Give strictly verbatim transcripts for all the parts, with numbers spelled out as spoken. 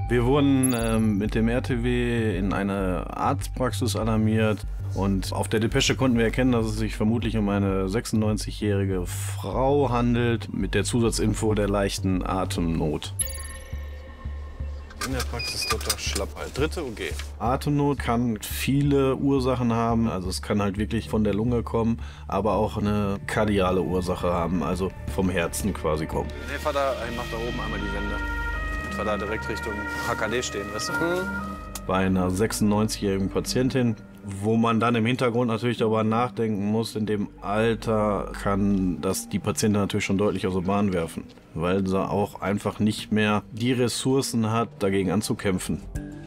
Wir wurden ähm, mit dem R T W in eine Arztpraxis alarmiert und auf der Depesche konnten wir erkennen, dass es sich vermutlich um eine sechsundneunzigjährige Frau handelt mit der Zusatzinfo der leichten Atemnot. In der Praxis Doktor Schlappheit, dritte O G. Atemnot kann viele Ursachen haben, also es kann halt wirklich von der Lunge kommen, aber auch eine kardiale Ursache haben, also vom Herzen quasi kommen. Nee, Vater, ich mach da oben einmal die Wände. Ich war da direkt Richtung H K D stehen, weißt du? Mhm. Bei einer sechsundneunzigjährigen Patientin, wo man dann im Hintergrund natürlich darüber nachdenken muss, in dem Alter kann das die Patientin natürlich schon deutlich aus der Bahn werfen, weil sie auch einfach nicht mehr die Ressourcen hat, dagegen anzukämpfen.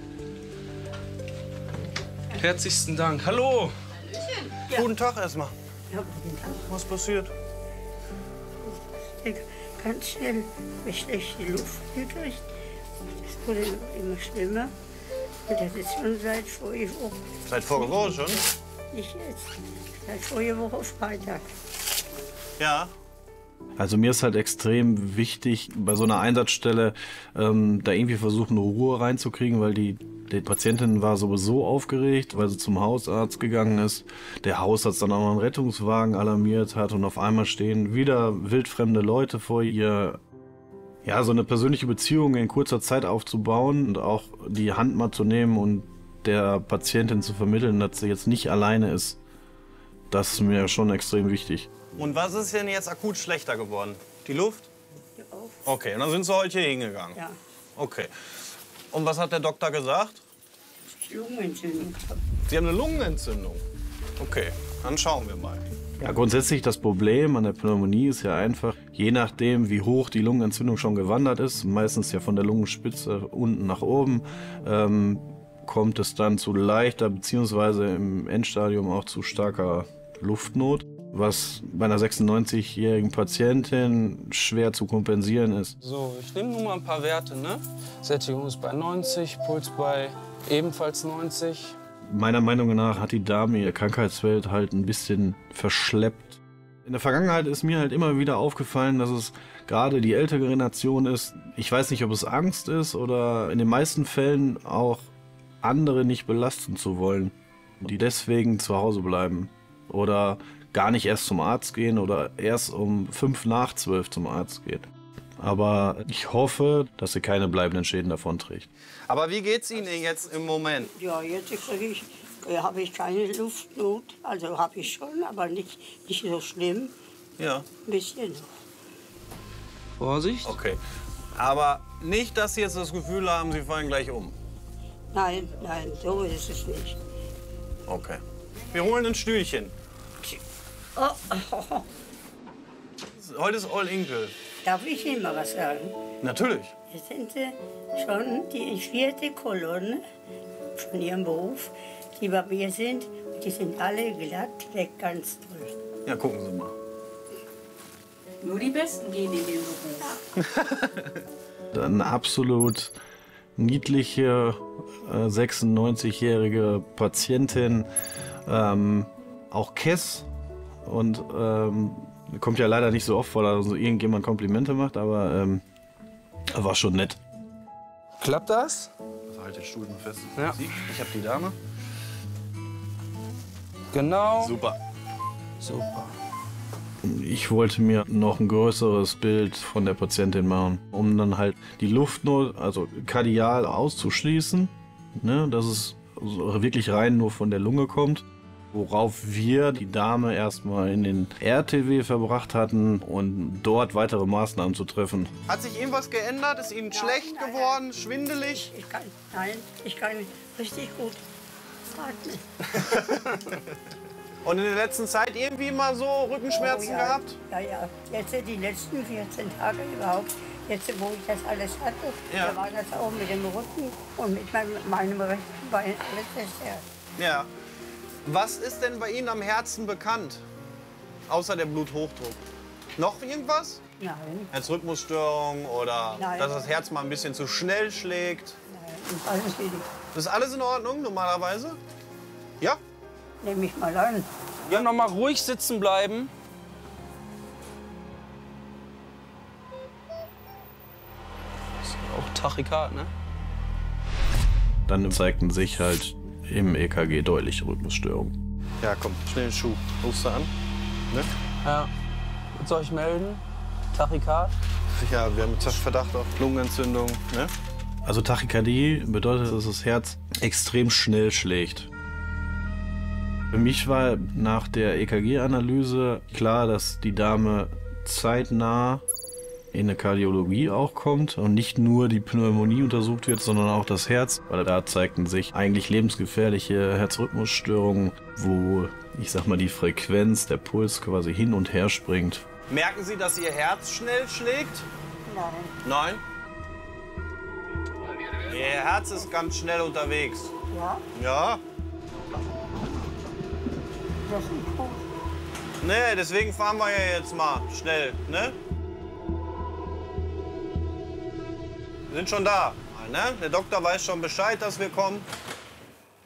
Herzlichsten Dank. Hallo. Ja. Guten Tag erstmal. Ja, guten Tag. Was passiert? Ganz schnell habe ich schlechte Luft gekriegt. Das wurde immer schlimmer. Und das ist schon seit vorige Woche. Seit vorige Woche schon? Nicht jetzt. Seit vorige Woche Freitag. Ja. Also mir ist halt extrem wichtig, bei so einer Einsatzstelle ähm, da irgendwie versuchen, Ruhe reinzukriegen, weil die, die Patientin war sowieso aufgeregt, weil sie zum Hausarzt gegangen ist. Der Hausarzt dann auch noch einen Rettungswagen alarmiert hat und auf einmal stehen wieder wildfremde Leute vor ihr. Ja, so eine persönliche Beziehung in kurzer Zeit aufzubauen und auch die Hand mal zu nehmen und der Patientin zu vermitteln, dass sie jetzt nicht alleine ist, das ist mir schon extrem wichtig. Und was ist denn jetzt akut schlechter geworden? Die Luft? Ja, auch. Okay, und dann sind Sie heute hier hingegangen? Ja. Okay. Und was hat der Doktor gesagt? Ich Lungenentzündung habe. Sie haben eine Lungenentzündung? Okay, dann schauen wir mal. Ja, grundsätzlich das Problem an der Pneumonie ist ja einfach, je nachdem, wie hoch die Lungenentzündung schon gewandert ist, meistens ja von der Lungenspitze unten nach oben, ähm, kommt es dann zu leichter bzw. im Endstadium auch zu starker Luftnot, was bei einer sechsundneunzigjährigen Patientin schwer zu kompensieren ist. So, ich nehme nur mal ein paar Werte, ne? Sättigung ist bei neunzig, Puls bei ebenfalls neunzig. Meiner Meinung nach hat die Dame ihr Krankheitsfeld halt ein bisschen verschleppt. In der Vergangenheit ist mir halt immer wieder aufgefallen, dass es gerade die ältere Generation ist. Ich weiß nicht, ob es Angst ist oder in den meisten Fällen auch andere nicht belasten zu wollen, die deswegen zu Hause bleiben oder gar nicht erst zum Arzt gehen oder erst um fünf nach zwölf zum Arzt geht. Aber ich hoffe, dass sie keine bleibenden Schäden davonträgt. Aber wie geht's Ihnen jetzt im Moment? Ja, jetzt kriege ich, äh, habe ich keine Luftnot. Also habe ich schon, aber nicht, nicht so schlimm. Ja. Ein bisschen. Vorsicht. Okay. Aber nicht, dass Sie jetzt das Gefühl haben, Sie fallen gleich um. Nein, nein, so ist es nicht. Okay. Wir holen ein Stühlchen. Oh, oh, oh. Heute ist All Inkle. Darf ich Ihnen mal was sagen? Natürlich. Jetzt sind Sie schon die vierte Kolonne von Ihrem Beruf, die bei mir sind. Die sind alle glatt weg, ganz toll. Ja, gucken Sie mal. Nur die Besten gehen in den Beruf. Eine absolut niedliche äh, sechsundneunzigjährige Patientin, ähm, auch Kess, und ähm, kommt ja leider nicht so oft vor, dass also irgendjemand Komplimente macht, aber ähm, war schon nett. Klappt das? Also halt den Stuhl mal fest. Ja. Sie, ich habe die Dame. Genau. Super. Super. Ich wollte mir noch ein größeres Bild von der Patientin machen, um dann halt die Luftnot, also kardial auszuschließen, ne, dass es also wirklich rein nur von der Lunge kommt. Worauf wir die Dame erstmal in den R T W verbracht hatten und dort weitere Maßnahmen zu treffen. Hat sich irgendwas geändert? Ist Ihnen schlecht nein, geworden? Schwindelig? Ich kann, nein, ich kann richtig gut atmen. Und in der letzten Zeit irgendwie mal so Rückenschmerzen Oh, ja. gehabt? Ja, ja. Jetzt die letzten vierzehn Tage überhaupt. Jetzt, wo ich das alles hatte, Ja. da war das auch mit dem Rücken und mit meinem, meinem rechten Bein alles zerstört. Ja. Was ist denn bei Ihnen am Herzen bekannt? Außer der Bluthochdruck. Noch irgendwas? Nein, Herzrhythmusstörung oder Nein. dass das Herz mal ein bisschen zu schnell schlägt? nein, ist alles wieder. Das ist alles in Ordnung normalerweise? Ja? Nehme ich mal an. Ja, noch mal ruhig sitzen bleiben. Das ist auch Tachykard, ne? dann zeigten sich halt im E K G deutliche Rhythmusstörungen. Ja, komm, schnell den Schuh. Rufst du an? Ne? Ja. Was soll ich melden? Tachykard? Ja, wir haben jetzt Verdacht auf Lungenentzündung. Ne? Also Tachykardie bedeutet, dass das Herz extrem schnell schlägt. Für mich war nach der E K G-Analyse klar, dass die Dame zeitnah in eine Kardiologie auch kommt und nicht nur die Pneumonie untersucht wird, sondern auch das Herz, weil da zeigten sich eigentlich lebensgefährliche Herzrhythmusstörungen, wo, ich sag mal, die Frequenz, der Puls quasi hin und her springt. Merken Sie, dass Ihr Herz schnell schlägt? Nein. Nein? Ihr Herz ist ganz schnell unterwegs. Ja, Ja? das ist gut. Nee, deswegen fahren wir ja jetzt mal schnell, ne? Wir sind schon da, ne? Der Doktor weiß schon Bescheid, dass wir kommen.